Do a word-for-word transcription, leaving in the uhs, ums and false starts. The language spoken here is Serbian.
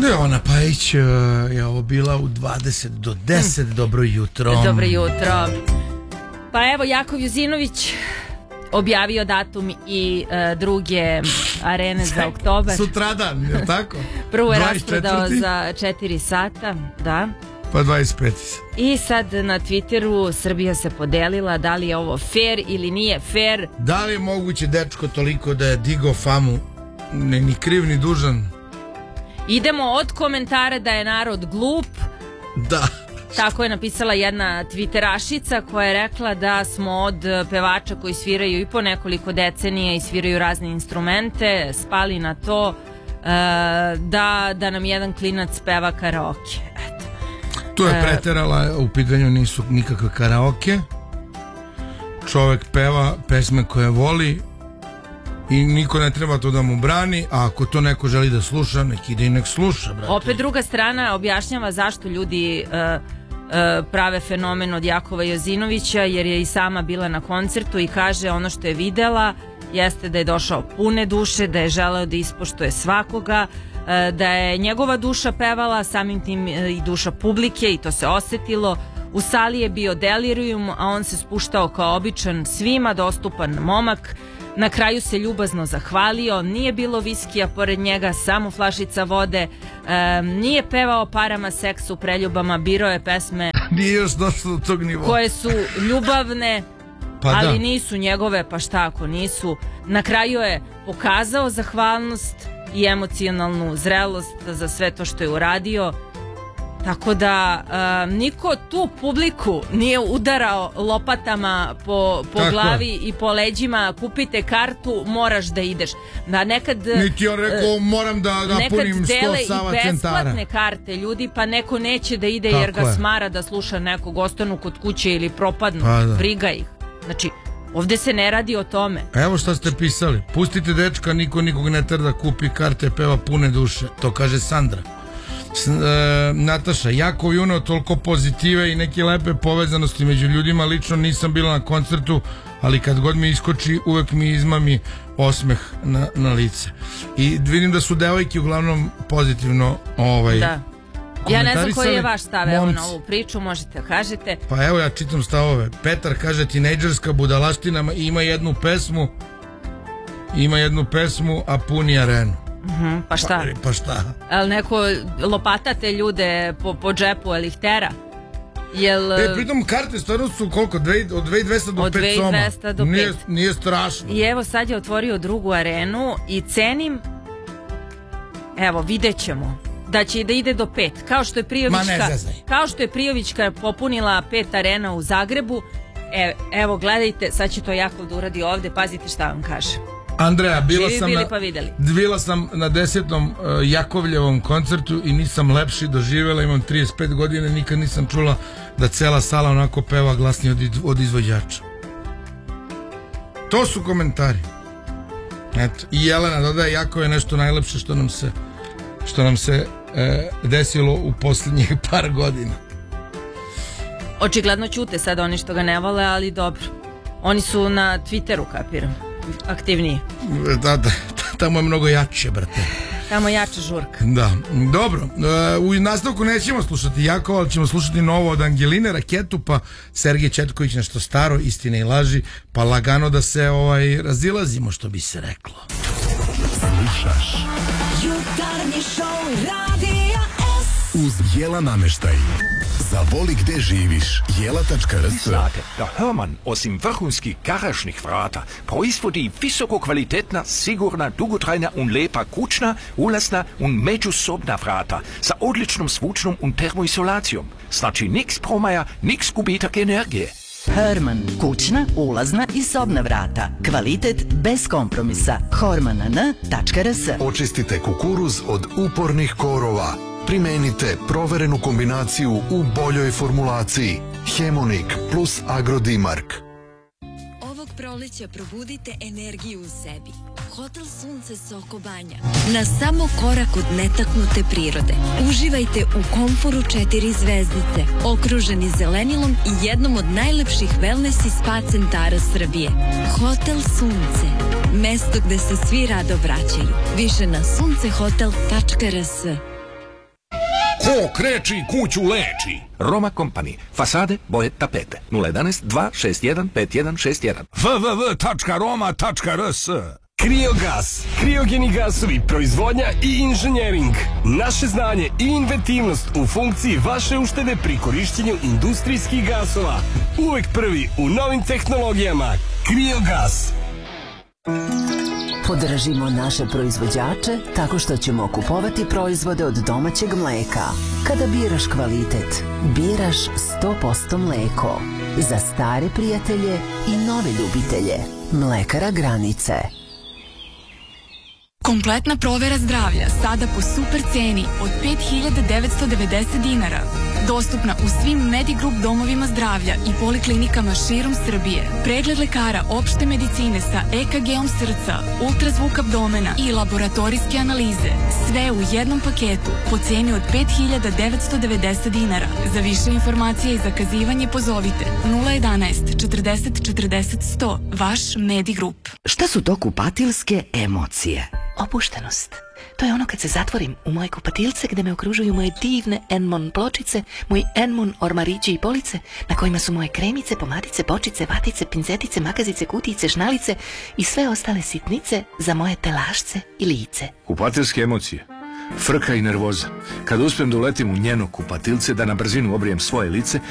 Jovana Pajić je ovo bila u dvadeset do deset. Dobro jutro. Dobro jutro. Pa evo, Jakov Juzinović objavio datum i uh, druge arene za oktobar. Sutradan, je li tako? Prvo je rasprodao za četiri sata, da. Pa dvadeset peti. I sad na Twitteru Srbija se podelila da li je ovo fair ili nije fair. Da li je moguće dečko toliko da je digao famu, ne, ni kriv ni dužan? Idemo od komentara da je narod glup. Da. Tako je napisala jedna twitterašica koja je rekla da smo od pevača koji sviraju i po nekoliko decenija i sviraju razne instrumente spali na to uh, da, da nam jedan klinac peva karaoke. Eto. To je preterala, u pitanju nisu nikakve karaoke. Čovek peva pesme koje voli i niko ne treba to da mu brani, a ako to neko želi da sluša, nek ide i nek sluša, brate. Opet druga strana objašnjava zašto ljudi uh, uh, prave fenomen od Jakova Jozinovića, jer je i sama bila na koncertu i kaže ono što je videla jeste da je došao pune duše, da je želeo da ispoštuje svakoga, uh, da je njegova duša pevala, samim tim uh, i duša publike, i to se osetilo. U sali je bio delirium, a on se spuštao kao običan, svima dostupan momak. Na kraju se ljubazno zahvalio, nije bilo viskija pored njega, samo flašica vode, e, nije pevao parama, seksu, preljubama, birao je pesme nije još došlo do tog nivoa koje su ljubavne, pa ali da. Nisu njegove, pa šta ako nisu. Na kraju je pokazao zahvalnost i emocionalnu zrelost za sve to što je uradio. Tako da uh, niko tu publiku nije udarao lopatama po, po glavi i po leđima, kupite kartu, moraš da ideš. Da nekad niti on rekao moram da napunim sto Sava centara. Nekad dele i besplatne karte ljudi, pa neko neće da ide. Tako jer ga je. Smara da sluša nekog, ostanu kod kuće ili propadnu, pa da. Briga ih. Znači, ovde se ne radi o tome. Evo šta ste pisali, pustite dečka, niko nikog ne ter da kupi karte, peva pune duše, to kaže Sandra. E, Nataša, Jakov je uneo toliko pozitive i neke lepe povezanosti među ljudima. Lično nisam bila na koncertu, ali kad god mi iskoči uvek mi izmami osmeh na, na lice. I vidim da su devojke uglavnom pozitivno ovaj, da. Ja ne znam koji je vaš stav evo na ovu priču, možete kažete. Pa evo ja čitam stavove. Petar kaže tinejdžerska budalaština, ima jednu pesmu ima jednu pesmu a puni arenu. Uh-huh, pa šta? Pa, pa šta? Jel neko lopata te ljude po, po džepu, jel ih tera? Jel... E, pritom karte stvarno su koliko? Od dve tisuće dvesta do pet soma. Od dve tisuće dvesta do pet. Nije, nije strašno. I evo sad je otvorio drugu arenu i cenim, evo vidjet ćemo da će da ide do pet. Kao što je Prijovićka, kao što je Prijovićka popunila pet arena u Zagrebu. E, evo gledajte, sad će to Jakov da uradi ovde, pazite šta vam kaže. Andreja, bila sam, na, bila sam na desetom uh, Jakovljevom koncertu i nisam lepši doživjela, imam trideset pet godina, nikad nisam čula da cela sala onako peva glasnije od, od izvođača. To su komentari. Eto. I Jelena dodaje, Jakov je nešto najlepše što nam se što nam se e, desilo u posljednjih par godina. Očigledno ćute sad oni što ga ne vole, ali dobro. Oni su na Twitteru, kapiram, aktivniji. Da, da, tamo je mnogo jače, brate. Tamo je jača žurka. Da, dobro. U nastavku nećemo slušati Jakova, ali ćemo slušati novo od Angeline, Raketu, pa Sergej Četković nešto staro, Istine i laži, pa lagano da se ovaj razilazimo, što bi se reklo. Slušaš Jutarnji šou Radija S uz Jela namještaj. Zavoli gde živiš, jela tačka r s. Znate da Hörmann osim vrhunskih garažnih vrata proizvodi visoko kvalitetna, sigurna, dugotrajna un lepa kućna, ulazna un međusobna vrata sa odličnom zvučnom un termoizolacijom. Znači niks promaja, niks gubitak energije. Hörmann, kućna, ulazna i sobna vrata. Kvalitet bez kompromisa. hormann tačka r s. Očistite kukuruz od upornih korova. Primenite proverenu kombinaciju u boljoj formulaciji. Hemonik plus Agrodimark. Ovog proleća probudite energiju u sebi. Hotel Sunce Soko Banja. Na samo korak od netaknute prirode. Uživajte u komforu četiri zvezdice, okruženi zelenilom i jednom od najlepših wellness i spa centara Srbije. Hotel Sunce. Mesto gde se svi rado vraćaju. Više na suncehotel tačka r s. Ko kreči kuću leči. Roma Company. Fasade, boje, tapete. nula jedan dva šest jedan pet jedan šest jedan. w w w tačka roma tačka r s. Kriogas, kriogeni gasovi, proizvodnja i inženjering. Naše znanje i inventivnost u funkciji vaše uštede pri korišćenju industrijskih gasova. Uvek prvi u novim tehnologijama. Kriogas. Podržimo naše proizvođače tako što ćemo kupovati proizvode od domaćeg mleka. Kada biraš kvalitet, biraš sto posto mleko. Za stare prijatelje i nove ljubitelje. Mlekara Granice. Kompletna provera zdravlja sada po super ceni od pet hiljada devetsto devedeset dinara. Dostupna u svim Medigrup domovima zdravlja i poliklinikama širom Srbije. Pregled lekara opšte medicine sa E K G-om srca, ultrazvuk abdomena i laboratorijske analize. Sve u jednom paketu po ceni od pet hiljada devetsto devedeset dinara. Za više informacije i zakazivanje pozovite nula jedanaest četrdeset četrdeset sto. Vaš Medigrup. Šta su to kupatilske emocije? Opuštenost. To je ono kad se zatvorim u moje kupatilce gde me okružuju moje divne Enmon pločice, moji Enmon ormarići i police na kojima su moje kremice, pomadice, bočice, vatice, pincetice, makazice, kutijice, šnalice i sve ostale sitnice za moje telašce i lice. Kupatilske emocije. Frka i nervoza. Kad uspijem da uletim u njeno kupatilce da na brzinu obrijem svoje lice,